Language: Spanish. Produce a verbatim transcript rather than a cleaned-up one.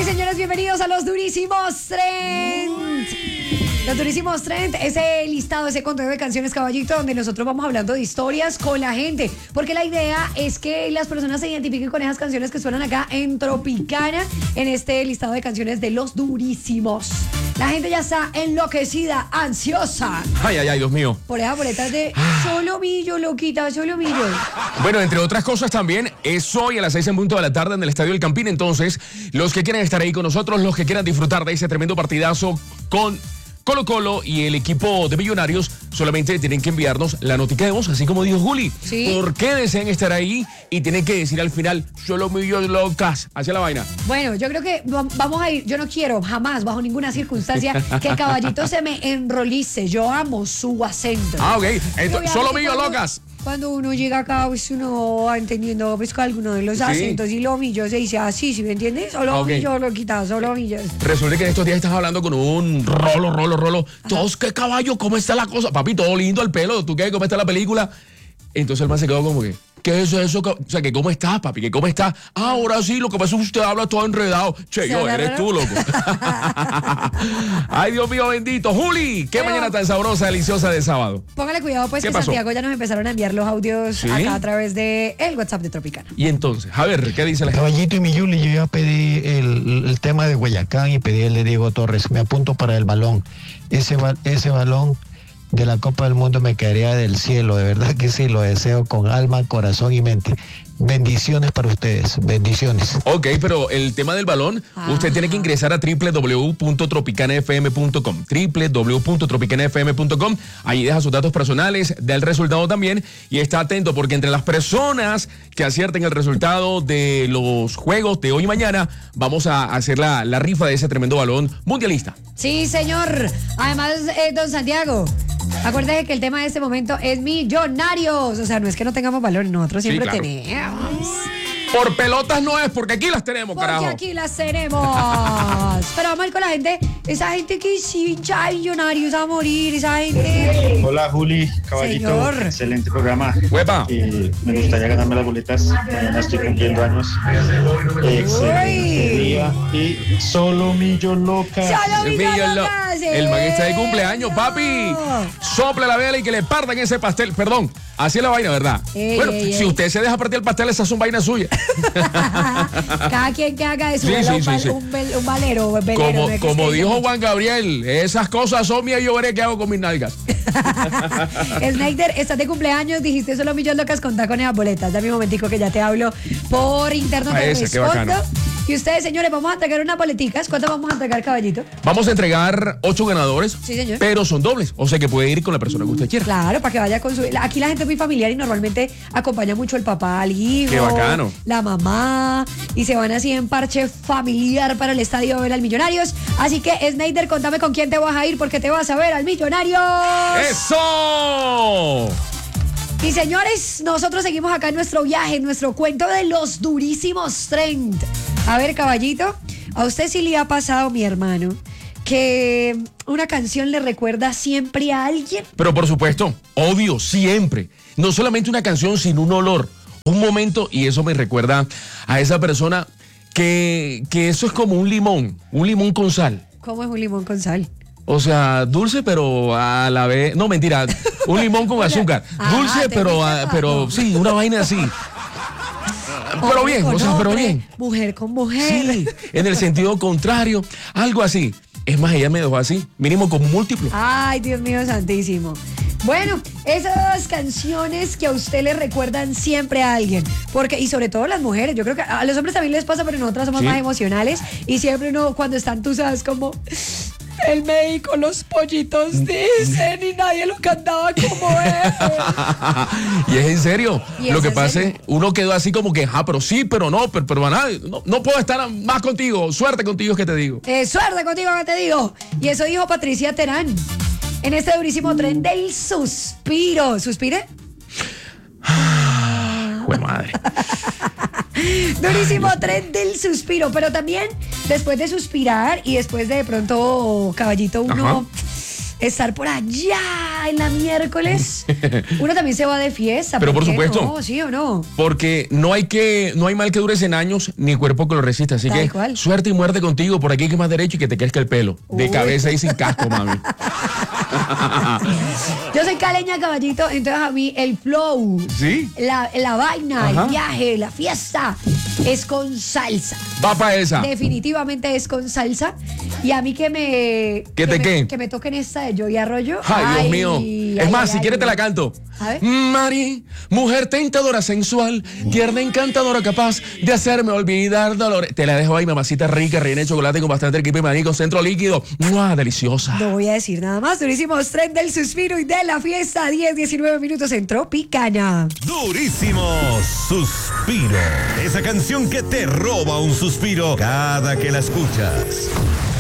y señores, bienvenidos a los Durísimos Trend. Los Durísimos Trend, ese listado, ese conteo de canciones, Caballito, donde nosotros vamos hablando de historias con la gente. Porque la idea es que las personas se identifiquen con esas canciones que suenan acá en Tropicana, en este listado de canciones de los Durísimos. La gente ya está enloquecida, ansiosa. Ay, ay, ay, Dios mío. Por esas boletas de Solo Millo, loquita, Solo Millo. Bueno, entre otras cosas también, es hoy a las seis en punto de la tarde en el Estadio El Campín. Entonces, los que quieran estar ahí con nosotros, los que quieran disfrutar de ese tremendo partidazo con Colo Colo y el equipo de Millonarios, solamente tienen que enviarnos la notica de voz, así como dijo Juli. ¿Sí? ¿Por qué desean estar ahí? Y tienen que decir al final, Solo Millos locas. Hacia la vaina. Bueno, yo creo que vamos a ir, yo no quiero jamás, bajo ninguna circunstancia, que Caballito se me enrolice. Yo amo su acento. Ah, ok. Entonces, Solo Millos cuando, locas. Cuando uno llega acá, pues uno va entendiendo pues, alguno de los Sí. acentos y lo millo se dice así, ¿sí me entiendes? Solo Ok. millo, lo quita, solo millos. Resulta que en estos días estás hablando con un rolo, rolo, rolo. Todos, ¿qué caballo? ¿Cómo está la cosa? Papi, todo lindo el pelo. ¿Tú qué? ¿Cómo está la película? Entonces el man se quedó como que, ¿qué es eso? O sea, que ¿cómo estás, papi? ¿Que cómo estás? Ah, ahora sí, lo que pasa es que usted habla todo enredado. Che, yo, habla eres raro? tú, loco. Ay, Dios mío bendito. Juli, qué Pero- mañana tan sabrosa, deliciosa de sábado. Póngale cuidado, pues ¿Qué que pasó? Santiago ya nos empezaron a enviar los audios ¿Sí? acá a través de el WhatsApp de Tropicana. Y entonces, a ver, ¿qué dice la gente? Caballito y mi Yuli, yo ya pedí el, el tema de Guayacán y pedí el de Diego Torres. Me apunto para el balón. Ese, ba- ese balón de la Copa del Mundo me caería del cielo. De verdad que sí, lo deseo con alma, corazón y mente. Bendiciones para ustedes. Bendiciones. Ok, pero el tema del balón, usted tiene que ingresar a doble u doble u doble u punto tropicana f m punto com, doble u doble u doble u punto tropicana f m punto com. Ahí deja sus datos personales, da el resultado también y está atento porque entre las personas que acierten el resultado de los juegos de hoy y mañana, vamos a hacer la, la rifa de ese tremendo balón mundialista. Sí, señor. Además, eh, don Santiago, acuérdese que el tema de este momento es millonarios. O sea, no es que no tengamos valor, nosotros Sí, siempre claro. tenemos. Por pelotas no es, porque aquí las tenemos, Porque carajo. aquí las tenemos. Pero vamos a ir con la gente, esa gente que sí hincha de millonarios a morir, esa gente. Hola Juli, caballito, Señor. excelente programa. Huepa. Eh, me gustaría ganarme las boletas, mañana estoy cumpliendo años. Excelente Uy. día y solo millo loca. Solo El, millo lo- millonarios. el man está de cumpleaños, papi. Sople la vela y que le partan ese pastel. Perdón, así es la vaina, ¿verdad? Ey, bueno, ey, si ey. usted se deja partir el pastel, esas son vainas suyas. Cada quien que haga de su Sí, vela sí, un, sí, val- sí. un vel- un valero, un velero, Como, no es que como esté- dijo Juan Gabriel, esas cosas son mías y yo veré qué hago con mis nalgas. Snyder, estás de cumpleaños, dijiste solo millones locas, contá con esas boletas. Dame un momentico que ya te hablo por interno, A te ese, qué respondo. bacano. Y ustedes, señores, vamos a entregar unas boleticas. ¿Cuántas vamos a entregar, caballito? Vamos a entregar ocho ganadores, Sí, señor. pero son dobles, o sea que puede ir con la persona que usted quiera. Claro, para que vaya con su... Aquí la gente es muy familiar y normalmente acompaña mucho el papá al hijo. Qué bacano. La mamá. Y se van así en parche familiar para el estadio a ver al Millonarios. Así que, Snyder, contame con quién te vas a ir porque te vas a ver al Millonarios. ¡Eso! Y señores, nosotros seguimos acá en nuestro viaje, en nuestro cuento de los durísimos trend. A ver, caballito, a usted sí le ha pasado, mi hermano, que una canción le recuerda siempre a alguien. Pero por supuesto, obvio, siempre. No solamente una canción, sino un olor, un momento, y eso me recuerda a esa persona que, que eso es como un limón, un limón con sal. ¿Cómo es un limón con sal? O sea, dulce, pero a la vez. No, mentira. Un limón con azúcar. Ah, Dulce, te pero, fuiste a- pero abajo. sí, una vaina así. Pero Hombre bien, con o sea, pero hombre, bien. Mujer con mujer. Sí, en el sentido contrario, algo así. Es más, ella me dejó así, mínimo con múltiplo. Ay, Dios mío santísimo. Bueno, esas canciones que a usted le recuerdan siempre a alguien, porque y sobre todo las mujeres, yo creo que a los hombres también les pasa, pero nosotras somos Sí. más emocionales y siempre uno cuando están, tú sabes, como el médico, los pollitos dicen y nadie lo cantaba como él. Y es en serio. Y es Lo que en pasa serio. es, uno quedó así como que, ah, pero sí, pero no, pero, pero nada, no, no puedo estar más contigo. Suerte contigo, es que te digo. Eh, suerte contigo que te digo. Y eso dijo Patricia Terán en este durísimo tren del suspiro. ¿Suspire? Jue madre. Durísimo tren del suspiro, pero también después de suspirar y después de, de pronto, caballito, uno Ajá. estar por allá en la miércoles, uno también se va de fiesta. Pero por qué supuesto. No, ¿sí o no? Porque no hay que, no hay mal que dure cien años, ni cuerpo que lo resista. Así Tal que cual. suerte y muerte contigo, por aquí que más derecho y que te crezca el pelo. De Uy. cabeza y sin casco, mami. Yo soy caleña, caballito, entonces a mí el flow, ¿Sí? la, la vaina, Ajá. el viaje, la fiesta es con salsa. Va para esa. Definitivamente es con salsa. Y a mí que me. ¿Que te me, qué? Que me toquen esta de Joey Arroyo. Ay, Dios mío. Es ay, más, ay, si ay, quieres te la ay. canto. A ver. Mari, mujer tentadora, sensual, tierna, encantadora, capaz de hacerme olvidar dolores. Te la dejo ahí, mamacita rica, rellena de chocolate con bastante equipo y maní con centro líquido. ¡Mua! Deliciosa. No voy a decir nada más. Durísimos tren del suspiro y de la fiesta. diez, diecinueve minutos en Tropicana. Durísimo Suspiro. Esa canción que te roba un suspiro cada que la escuchas.